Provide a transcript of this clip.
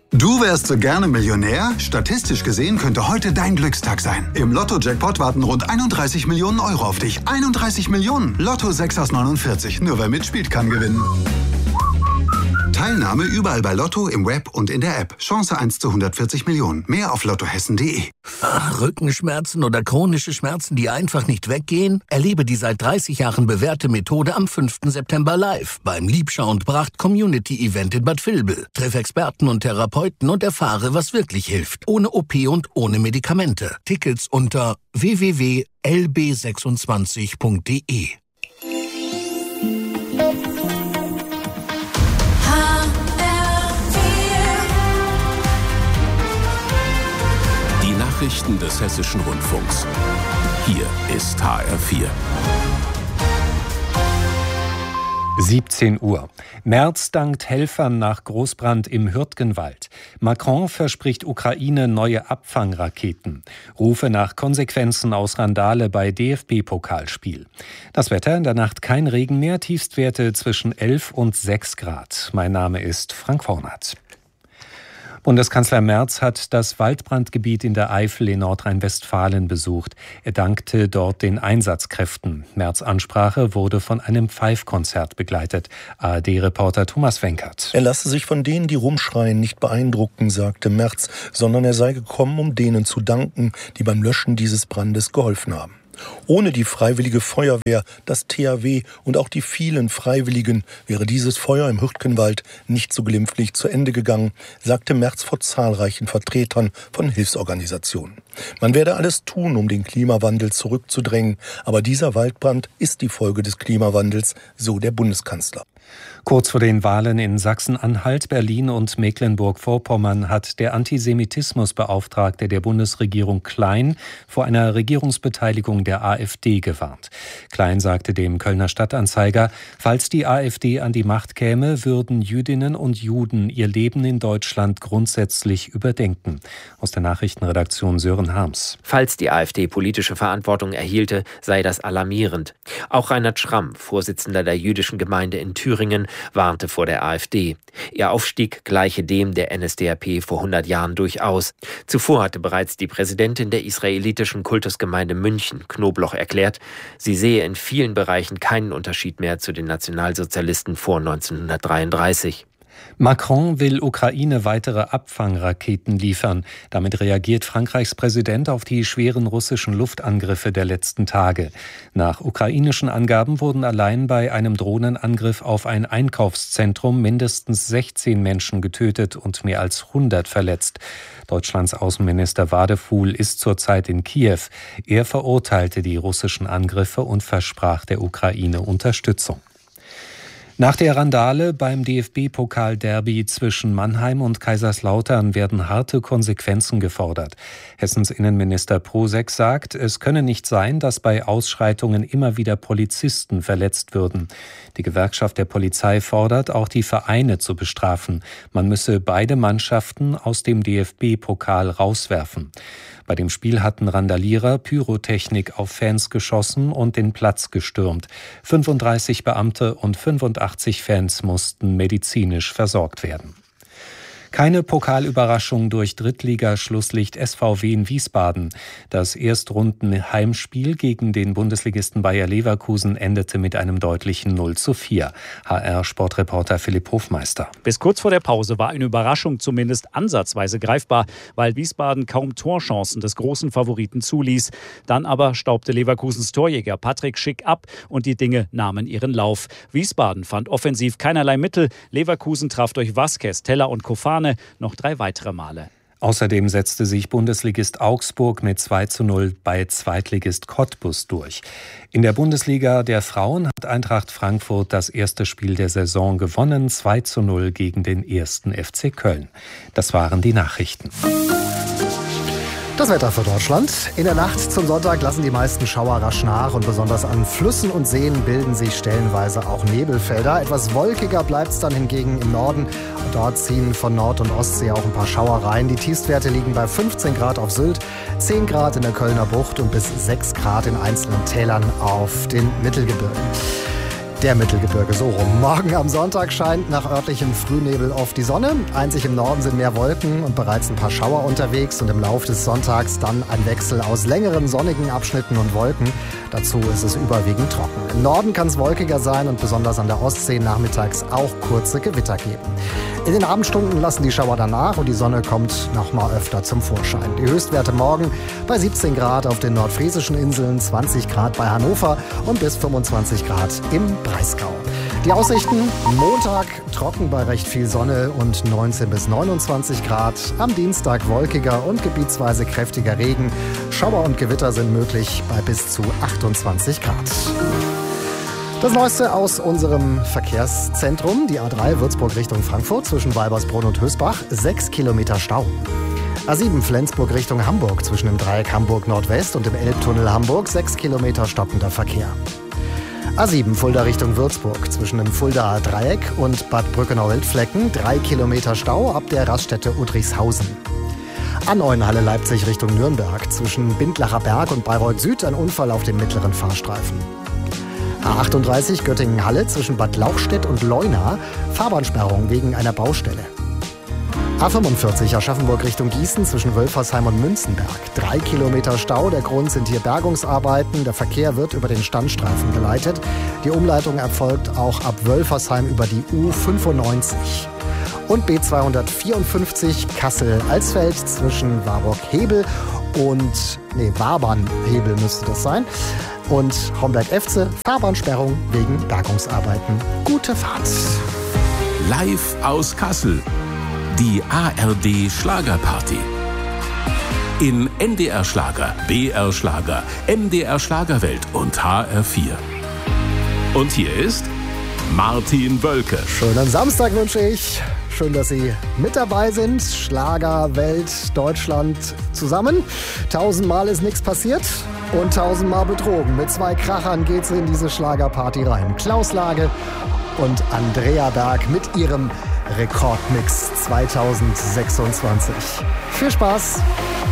Du wärst so gerne Millionär? Statistisch gesehen könnte heute dein Glückstag sein. Im Lotto-Jackpot warten rund 31 Millionen Euro auf dich. 31 Millionen! Lotto 6 aus 49. Nur wer mitspielt, kann gewinnen. Teilnahme überall bei Lotto, im Web und in der App. Chance 1 zu 140 Millionen. Mehr auf lottohessen.de. Rückenschmerzen oder chronische Schmerzen, die einfach nicht weggehen? Erlebe die seit 30 Jahren bewährte Methode am 5. September live beim Liebschau und Bracht Community Event in Bad Vilbel. Treff Experten und Therapeuten und erfahre, was wirklich hilft. Ohne OP und ohne Medikamente. Tickets unter www.lb26.de. Nachrichten des Hessischen Rundfunks. Hier ist HR4. 17 Uhr. Merz dankt Helfern nach Großbrand im Hürtgenwald. Macron verspricht Ukraine neue Abfangraketen. Rufe nach Konsequenzen aus Randale bei DFB-Pokalspiel. Das Wetter: in der Nacht kein Regen mehr, Tiefstwerte zwischen 11 und 6 Grad. Mein Name ist Frank Vornat. Bundeskanzler Merz hat das Waldbrandgebiet in der Eifel in Nordrhein-Westfalen besucht. Er dankte dort den Einsatzkräften. Merz' Ansprache wurde von einem Pfeifkonzert begleitet. ARD-Reporter Thomas Wenkert. Er lasse sich von denen, die rumschreien, nicht beeindrucken, sagte Merz, sondern er sei gekommen, um denen zu danken, die beim Löschen dieses Brandes geholfen haben. Ohne die Freiwillige Feuerwehr, das THW und auch die vielen Freiwilligen wäre dieses Feuer im Hürtgenwald nicht so glimpflich zu Ende gegangen, sagte Merz vor zahlreichen Vertretern von Hilfsorganisationen. Man werde alles tun, um den Klimawandel zurückzudrängen, aber dieser Waldbrand ist die Folge des Klimawandels, so der Bundeskanzler. Kurz vor den Wahlen in Sachsen-Anhalt, Berlin und Mecklenburg-Vorpommern hat der Antisemitismusbeauftragte der Bundesregierung Klein vor einer Regierungsbeteiligung der AfD gewarnt. Klein sagte dem Kölner Stadtanzeiger, falls die AfD an die Macht käme, würden Jüdinnen und Juden ihr Leben in Deutschland grundsätzlich überdenken. Aus der Nachrichtenredaktion Sören Harms. Falls die AfD politische Verantwortung erhielte, sei das alarmierend. Auch Reinhard Schramm, Vorsitzender der jüdischen Gemeinde in Thüringen, warnte vor der AfD. Ihr Aufstieg gleiche dem der NSDAP vor 100 Jahren durchaus. Zuvor hatte bereits die Präsidentin der israelitischen Kultusgemeinde München, Knobloch, erklärt, sie sehe in vielen Bereichen keinen Unterschied mehr zu den Nationalsozialisten vor 1933. Macron will Ukraine weitere Abfangraketen liefern. Damit reagiert Frankreichs Präsident auf die schweren russischen Luftangriffe der letzten Tage. Nach ukrainischen Angaben wurden allein bei einem Drohnenangriff auf ein Einkaufszentrum mindestens 16 Menschen getötet und mehr als 100 verletzt. Deutschlands Außenminister Wadefuhl ist zurzeit in Kiew. Er verurteilte die russischen Angriffe und versprach der Ukraine Unterstützung. Nach der Randale beim DFB-Pokal-Derby zwischen Mannheim und Kaiserslautern werden harte Konsequenzen gefordert. Hessens Innenminister Proseck sagt, es könne nicht sein, dass bei Ausschreitungen immer wieder Polizisten verletzt würden. Die Gewerkschaft der Polizei fordert, auch die Vereine zu bestrafen. Man müsse beide Mannschaften aus dem DFB-Pokal rauswerfen. Bei dem Spiel hatten Randalierer Pyrotechnik auf Fans geschossen und den Platz gestürmt. 35 Beamte und 85 Fans mussten medizinisch versorgt werden. Keine Pokalüberraschung durch Drittligaschlusslicht SVW in Wiesbaden. Das Erstrunden-Heimspiel gegen den Bundesligisten Bayer Leverkusen endete mit einem deutlichen 0:4. HR-Sportreporter Philipp Hofmeister. Bis kurz vor der Pause war eine Überraschung zumindest ansatzweise greifbar, weil Wiesbaden kaum Torchancen des großen Favoriten zuließ. Dann aber staubte Leverkusens Torjäger Patrick Schick ab und die Dinge nahmen ihren Lauf. Wiesbaden fand offensiv keinerlei Mittel. Leverkusen traf durch Vazquez, Teller und Kofane noch 3 weitere Male. Außerdem setzte sich Bundesligist Augsburg mit 2:0 bei Zweitligist Cottbus durch. In der Bundesliga der Frauen hat Eintracht Frankfurt das erste Spiel der Saison gewonnen, 2:0 gegen den 1. FC Köln. Das waren die Nachrichten. Das Wetter für Deutschland. In der Nacht zum Sonntag lassen die meisten Schauer rasch nach und besonders an Flüssen und Seen bilden sich stellenweise auch Nebelfelder. Etwas wolkiger bleibt es dann hingegen im Norden. Und dort ziehen von Nord- und Ostsee auch ein paar Schauer rein. Die Tiefstwerte liegen bei 15 Grad auf Sylt, 10 Grad in der Kölner Bucht und bis 6 Grad in einzelnen Tälern auf den Mittelgebirgen. der Mittelgebirge, so rum. Morgen am Sonntag scheint nach örtlichem Frühnebel oft die Sonne. Einzig im Norden sind mehr Wolken und bereits ein paar Schauer unterwegs. Und im Laufe des Sonntags dann ein Wechsel aus längeren sonnigen Abschnitten und Wolken. Dazu ist es überwiegend trocken. Im Norden kann es wolkiger sein und besonders an der Ostsee nachmittags auch kurze Gewitter geben. In den Abendstunden lassen die Schauer danach und die Sonne kommt noch mal öfter zum Vorschein. Die Höchstwerte morgen bei 17 Grad auf den nordfriesischen Inseln, 20 Grad bei Hannover und bis 25 Grad im Breisgau. Die Aussichten: Montag trocken bei recht viel Sonne und 19 bis 29 Grad. Am Dienstag wolkiger und gebietsweise kräftiger Regen. Schauer und Gewitter sind möglich bei bis zu 28 Grad. Das Neueste aus unserem Verkehrszentrum, die A3 Würzburg Richtung Frankfurt zwischen Weibersbrunn und Hösbach, 6 Kilometer Stau. A7 Flensburg Richtung Hamburg zwischen dem Dreieck Hamburg Nordwest und dem Elbtunnel Hamburg, 6 Kilometer stockender Verkehr. A7 Fulda Richtung Würzburg zwischen dem Fuldaer Dreieck und Bad Brückenau-Wildflecken, 3 Kilometer Stau ab der Raststätte Udrichshausen. A9 Halle Leipzig Richtung Nürnberg zwischen Bindlacher Berg und Bayreuth Süd, ein Unfall auf dem mittleren Fahrstreifen. A38 Göttingen-Halle zwischen Bad Lauchstädt und Leuna, Fahrbahnsperrung wegen einer Baustelle. A45 Aschaffenburg Richtung Gießen zwischen Wölfersheim und Münzenberg. 3 Kilometer Stau, der Grund sind hier Bergungsarbeiten. Der Verkehr wird über den Standstreifen geleitet. Die Umleitung erfolgt auch ab Wölfersheim über die U95. Und B254 Kassel-Alsfeld zwischen Warburg-Hebel und, Wabern-Hebel müsste das sein. Und Homberg-Efze, Fahrbahnsperrung wegen Bergungsarbeiten. Gute Fahrt. Live aus Kassel. Die ARD Schlagerparty. In NDR Schlager, BR Schlager, MDR Schlagerwelt und HR4. Und hier ist Martin Wölke. Schönen Samstag wünsche ich. Schön, dass Sie mit dabei sind. Schlagerwelt Deutschland zusammen. 1000-mal ist nichts passiert und 1000-mal betrogen. Mit 2 Krachern geht's in diese Schlagerparty rein. Klaus Lage und Andrea Berg mit ihrem Rekordmix 2026. Viel Spaß!